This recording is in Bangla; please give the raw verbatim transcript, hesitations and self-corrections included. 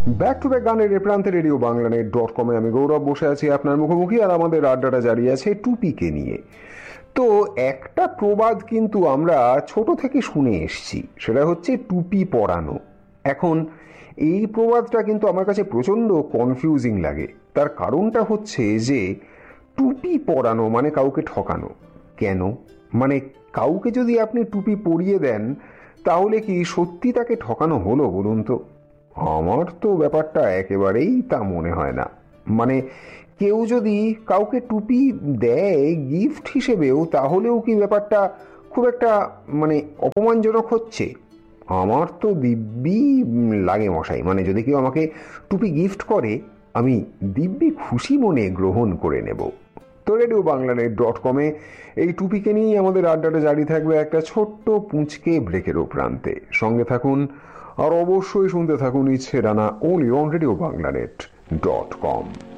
ব্যাক টু ব্যাক গানের এ প্রান্তে রেডিও বাংলানেট ডট কমে আমি গৌরব বসে আছি আপনার মুখোমুখি, আর আমাদের আড্ডাটা জারি আছে টুপিকে নিয়ে। তো একটা প্রবাদ কিন্তু আমরা ছোট থেকে শুনে এসছি, সেটা হচ্ছে টুপি পরানো। এখন এই প্রবাদটা কিন্তু আমার কাছে প্রচণ্ড কনফিউজিং লাগে। তার কারণটা হচ্ছে যে টুপি পরানো মানে কাউকে ঠকানো। কেন? মানে কাউকে যদি আপনি টুপি পরিয়ে দেন তাহলে কি সত্যি তাকে ঠকানো হলো বলুন তো? আমার তো ব্যাপারটা একেবারেই তা মনে হয় না। মানে কেউ যদি কাউকে টুপি দেয় গিফট হিসেবেও, তাহলেও কি ব্যাপারটা খুব একটা মানে অপমানজনক হচ্ছে? আমার তো দিব্যি লাগে মশাই, মানে যদি কেউ আমাকে টুপি গিফট করে আমি দিব্যি খুশি মনে গ্রহণ করে নেব। তো রেডিও বাংলানেট ডট কমে এই টুপিকে নিয়েই আমাদের আড্ডাটা জারি থাকবে একটা ছোট্ট পুঁচকে ব্রেকেরও প্রান্তে। সঙ্গে থাকুন আর অবশ্যই শুনতে থাকুন ইচ্ছে ডানা only on radio বাংলানেট dot com.